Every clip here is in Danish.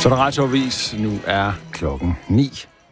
Så der radioavis. Nu er klokken 9.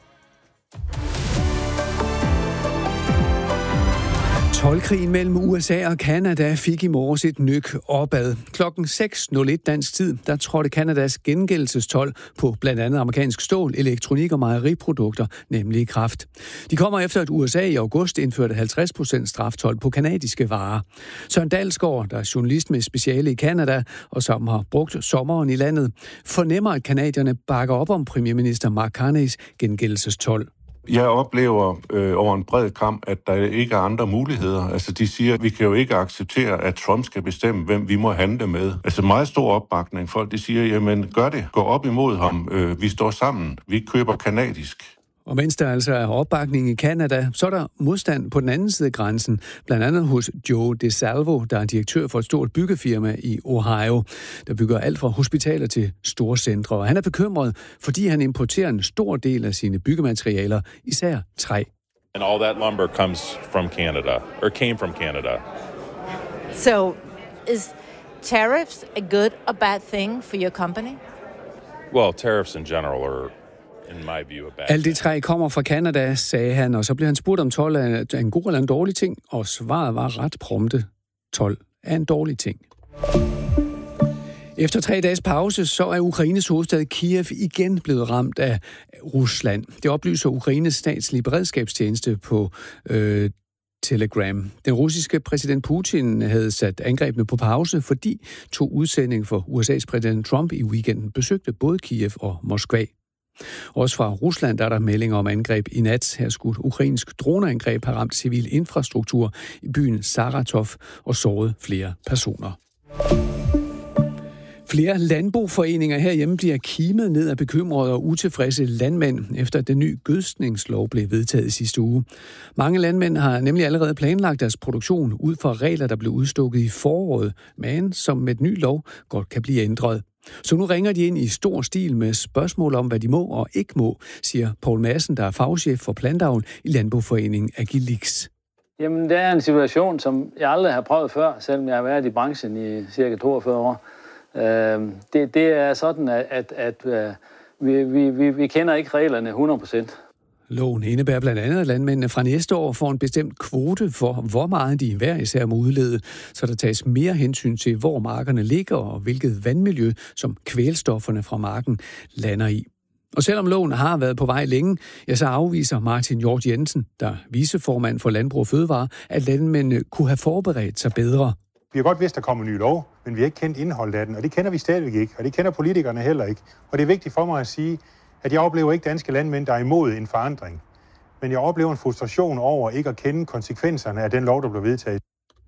Toldkrigen mellem USA og Canada fik i morges et nyk opad. Klokken 6.01 dansk tid, der trådte Canadas gengældelsestold på blandt andet amerikansk stål, elektronik og mejeriprodukter, nemlig i kraft. De kommer efter, at USA i august indførte 50% straftold på canadiske varer. Søren Dalsgaard, der er journalist med speciale i Canada, og som har brugt sommeren i landet, fornemmer, at canadierne bakker op om premierminister Mark Carneys gengældelsestold. Jeg oplever over en bred kamp, at der ikke er andre muligheder. Altså, de siger, at vi kan jo ikke acceptere, at Trump skal bestemme, hvem vi må handle med. Altså, meget stor opbakning. Folk, de siger, jamen, gør det. Gå op imod ham. Vi står sammen. Vi køber kanadisk. Og mens der altså er opbakning i Canada, så er der modstand på den anden side af grænsen. Blandt andet hos Joe DeSalvo, der er direktør for et stort byggefirma i Ohio, der bygger alt fra hospitaler til store centre. Og han er bekymret, fordi han importerer en stor del af sine byggematerialer, især træ. And all that lumber comes from Canada, or came from Canada. So, is tariffs a good or bad thing for your company? Well, tariffs in general are, in my view, a bad Alt det træ kommer fra Canada, sagde han, og så blev han spurgt om told er en god eller en dårlig ting, og svaret var ret prompte. Told er en dårlig ting. Efter 3 dages pause, så er Ukraines hovedstad Kiev igen blevet ramt af Rusland. Det oplyser Ukraines statslige beredskabstjeneste på Telegram. Den russiske præsident Putin havde sat angrebene på pause, fordi 2 udsendinge for USA's præsident Trump i weekenden besøgte både Kiev og Moskva. Også fra Rusland er der meldinger om angreb i nat. Her skulle ukrainsk droneangreb have ramt civil infrastruktur i byen Saratov og såret flere personer. Flere landboforeninger herhjemme bliver kimet ned af bekymrede og utilfredse landmænd, efter at den nye gødskningslov blev vedtaget sidste uge. Mange landmænd har nemlig allerede planlagt deres produktion ud fra regler, der blev udstukket i foråret, men som med den nye lov godt kan blive ændret. Så nu ringer de ind i stor stil med spørgsmål om, hvad de må og ikke må, siger Poul Madsen, der er fagchef for plantavl i Landboforeningen Agilix. Jamen, det er en situation, som jeg aldrig har prøvet før, selvom jeg har været i branchen i cirka 42 år. Det er sådan, at vi kender ikke reglerne 100%. Loven indebærer blandt andet, at landmændene fra næste år får en bestemt kvote for, hvor meget de hver især må udlede, så der tages mere hensyn til, hvor markerne ligger og hvilket vandmiljø, som kvælstofferne fra marken lander i. Og selvom loven har været på vej længe, ja, så afviser Martin Hjort Jensen, der er viceformand for Landbrug og Fødevare, at landmændene kunne have forberedt sig bedre. Vi har godt vidst, at der kommer en ny lov, men vi har ikke kendt indholdet af den, og det kender vi stadigvæk ikke, og det kender politikerne heller ikke. Og det er vigtigt for mig at sige, at jeg oplever ikke danske landmænd, der er imod en forandring. Men jeg oplever en frustration over ikke at kende konsekvenserne af den lov, der blev vedtaget.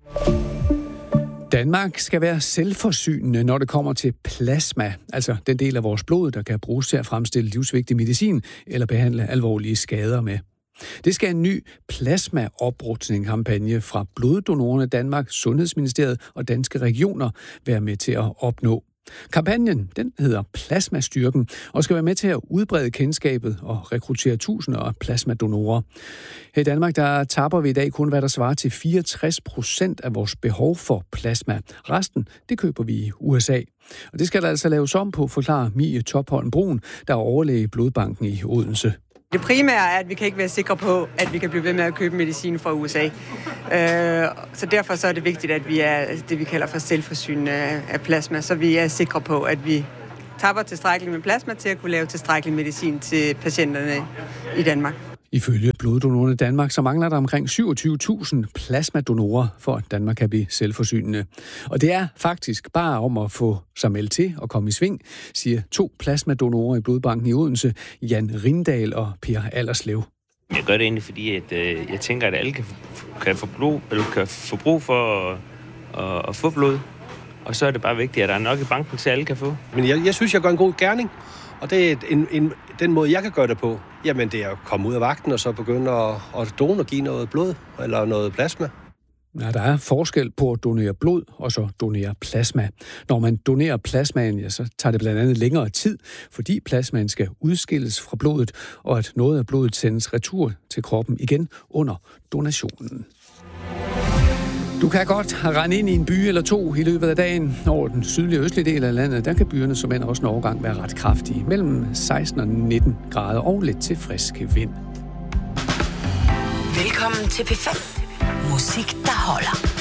Danmark skal være selvforsynende, når det kommer til plasma, altså den del af vores blod, der kan bruges til at fremstille livsvigtig medicin eller behandle alvorlige skader med. Det skal en ny plasmaoprustning-kampagne fra Bloddonorerne Danmark, Sundhedsministeriet og Danske Regioner være med til at opnå. Kampagnen, den hedder Plasmastyrken, og skal være med til at udbrede kendskabet og rekruttere tusinder af plasmadonorer. Her i Danmark, der tapper vi i dag kun, hvad der svarer til 64% af vores behov for plasma. Resten, det køber vi i USA. Og det skal der altså laves om på, forklarer Mie Topholm Brun, der er overlæge i Blodbanken i Odense. Det primære er, at vi kan ikke være sikre på, at vi kan blive ved med at købe medicin fra USA. Så derfor så er det vigtigt, at vi er det, vi kalder for selvforsynende af plasma, så vi er sikre på, at vi tapper tilstrækkeligt med plasma til at kunne lave tilstrækkelig medicin til patienterne i Danmark. Ifølge Bloddonorerne Danmark, så mangler der omkring 27.000 plasmadonorer, for at Danmark kan blive selvforsynende. Og det er faktisk bare om at få sig meldt til og komme i sving, siger 2 plasmadonorer i Blodbanken i Odense, Jan Rindal og Per Allerslev. Jeg gør det egentlig, fordi jeg tænker, at alle kan få blod, eller kan få brug for at få blod. Og så er det bare vigtigt, at der er nok i banken, til alle kan få. Men jeg synes, jeg gør en god gerning. Og det er den måde, jeg kan gøre det på, jamen det er at komme ud af vagten og så begynde at give noget blod eller noget plasma. Ja, der er forskel på at donere blod og så donere plasma. Når man donerer plasmaen, ja, så tager det blandt andet længere tid, fordi plasmaen skal udskilles fra blodet, og at noget af blodet sendes retur til kroppen igen under donationen. Du kan godt rende ind i en by eller to i løbet af dagen. Over den sydlige og østlige del af landet, der kan byerne som end også en overgang være ret kraftige. Mellem 16 og 19 grader og lidt til frisk vind. Velkommen til P5. Musik, der holder.